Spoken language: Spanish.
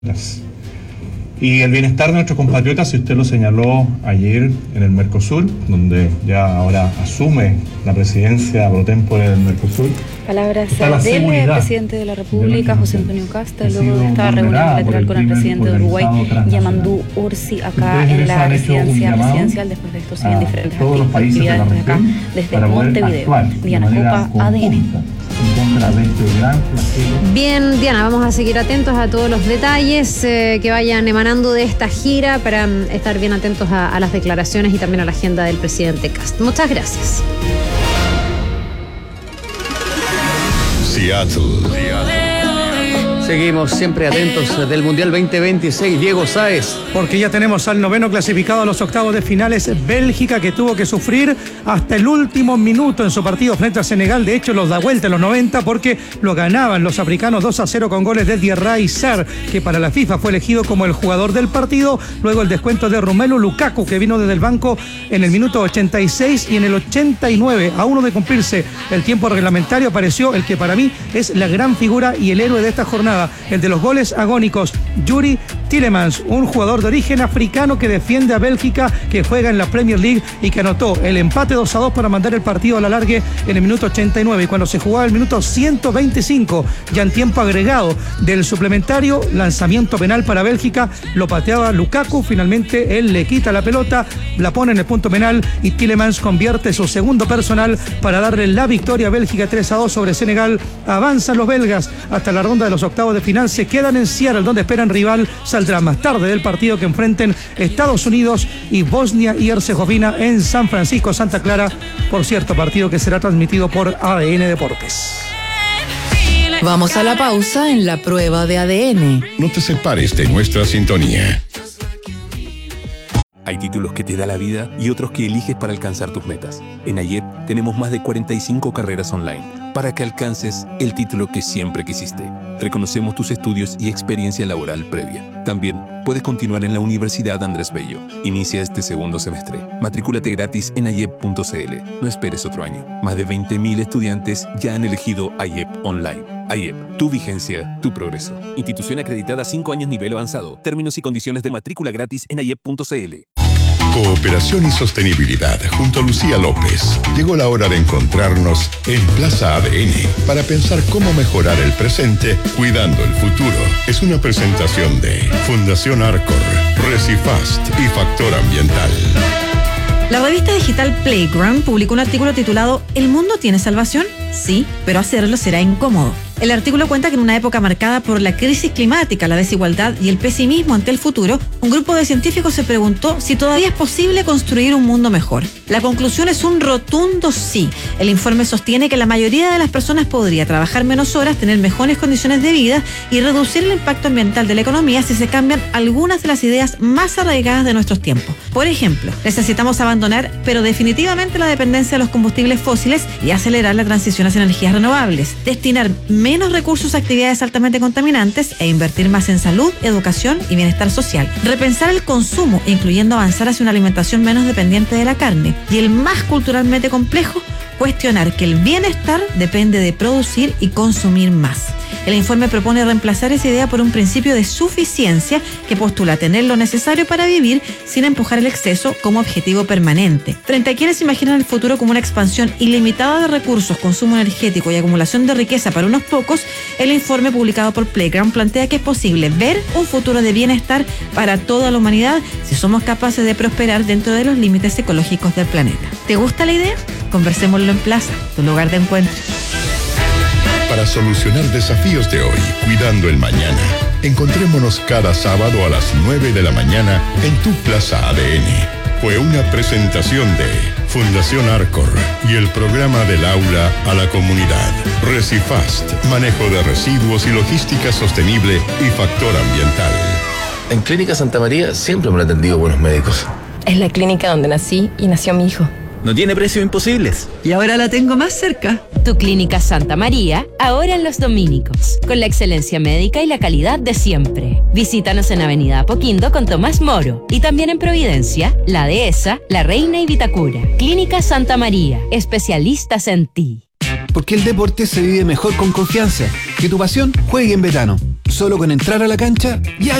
Y el bienestar de nuestros compatriotas, si usted lo señaló ayer en el Mercosur, donde ya ahora asume la presidencia pro tempore del Mercosur. Palabras del presidente de la República, José Antonio Casta, luego de esta reunión bilateral con el presidente de Uruguay, Yamandu Ursi, acá en la residencia presidencial. Después de esto siguen diferentes actividades de acá, desde Montevideo. Diana Copa, ADN. Bien, Diana, vamos a seguir atentos a todos los detalles que vayan emanando de esta gira para estar bien atentos a las declaraciones y también a la agenda del presidente Cast. Muchas gracias. Seguimos siempre atentos del Mundial 2026. Diego Sáez. Porque ya tenemos al noveno clasificado a los octavos de finales, Bélgica, que tuvo que sufrir hasta el último minuto en su partido frente a Senegal. De hecho, los da vuelta en los 90 porque lo ganaban los africanos 2-0 con goles de Diarra y Sarr, que para la FIFA fue elegido como el jugador del partido. Luego el descuento de Romelu Lukaku, que vino desde el banco en el minuto 86, y en el 89, a uno de cumplirse el tiempo reglamentario, apareció el que para mí es la gran figura y el héroe de esta jornada, el de los goles agónicos, Yuri Tielemans, un jugador de origen africano que defiende a Bélgica, que juega en la Premier League y que anotó el empate 2-2 para mandar el partido a la largue en el minuto 89. Y cuando se jugaba el minuto 125, ya en tiempo agregado del suplementario, lanzamiento penal para Bélgica, lo pateaba Lukaku, finalmente él le quita la pelota, la pone en el punto penal y Tielemans convierte su segundo personal para darle la victoria a Bélgica 3-2 sobre Senegal. Avanzan los belgas hasta la ronda de los octavos de final, se quedan en Seattle, donde esperan rival. Saldrá más tarde del partido que enfrenten Estados Unidos y Bosnia y Herzegovina en San Francisco, Santa Clara. Por cierto, partido que será transmitido por ADN Deportes. Vamos a la pausa en la prueba de ADN. No te separes de nuestra sintonía. Hay títulos que te da la vida y otros que eliges para alcanzar tus metas. En AYEP tenemos más de 45 carreras online para que alcances el título que siempre quisiste. Reconocemos tus estudios y experiencia laboral previa. También puedes continuar en la Universidad Andrés Bello. Inicia este segundo semestre. Matrículate gratis en ayep.cl. No esperes otro año. Más de 20.000 estudiantes ya han elegido AYEP Online. AYEP, tu vigencia, tu progreso. Institución acreditada 5 años nivel avanzado. Términos y condiciones de matrícula gratis en ayep.cl. Cooperación y sostenibilidad junto a Lucía López. Llegó la hora de encontrarnos en Plaza ADN para pensar cómo mejorar el presente cuidando el futuro. Es una presentación de Fundación Arcor, Recifast y Factor Ambiental. La revista digital Playground publicó un artículo titulado ¿El mundo tiene salvación? Sí, pero hacerlo será incómodo. El artículo cuenta que en una época marcada por la crisis climática, la desigualdad y el pesimismo ante el futuro, un grupo de científicos se preguntó si todavía es posible construir un mundo mejor. La conclusión es un rotundo sí. El informe sostiene que la mayoría de las personas podría trabajar menos horas, tener mejores condiciones de vida y reducir el impacto ambiental de la economía si se cambian algunas de las ideas más arraigadas de nuestros tiempos. Por ejemplo, necesitamos abandonar, pero definitivamente, la dependencia de los combustibles fósiles y acelerar la transición hacia energías renovables, destinar menos recursos a actividades altamente contaminantes e invertir más en salud, educación y bienestar social. Repensar el consumo, incluyendo avanzar hacia una alimentación menos dependiente de la carne. Y el más culturalmente complejo, cuestionar que el bienestar depende de producir y consumir más. El informe propone reemplazar esa idea por un principio de suficiencia que postula tener lo necesario para vivir sin empujar el exceso como objetivo permanente. Frente a quienes imaginan el futuro como una expansión ilimitada de recursos, consumo energético y acumulación de riqueza para unos pocos, el informe publicado por Playground plantea que es posible ver un futuro de bienestar para toda la humanidad si somos capaces de prosperar dentro de los límites ecológicos del planeta. ¿Te gusta la idea? Conversémoslo en Plaza, tu lugar de encuentro. Para solucionar desafíos de hoy, cuidando el mañana, encontrémonos cada sábado a las 9 de la mañana en tu Plaza ADN. Fue una presentación de Fundación Arcor y el programa del aula a la comunidad. Recifast, manejo de residuos y logística sostenible y factor ambiental. En Clínica Santa María siempre me han atendido buenos médicos. Es la clínica donde nací y nació mi hijo. No tiene precios imposibles. Y ahora la tengo más cerca. Tu Clínica Santa María, ahora en Los Dominicos, con la excelencia médica y la calidad de siempre. Visítanos en Avenida Apoquindo con Tomás Moro y también en Providencia, La Dehesa, La Reina y Vitacura. Clínica Santa María, especialistas en ti. Porque el deporte se vive mejor con confianza. Que tu pasión juegue en Betano. Solo con entrar a la cancha, ya